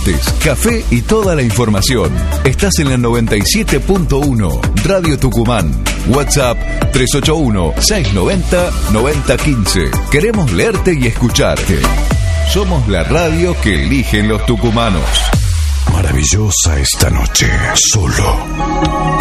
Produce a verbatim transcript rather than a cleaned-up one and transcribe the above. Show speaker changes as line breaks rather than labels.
Café y toda la información. Estás en la noventa y siete punto uno, Radio Tucumán. WhatsApp tres ocho uno, seis nueve cero, nueve cero uno cinco. Queremos leerte y escucharte. Somos la radio que eligen los tucumanos.
Maravillosa esta noche, solo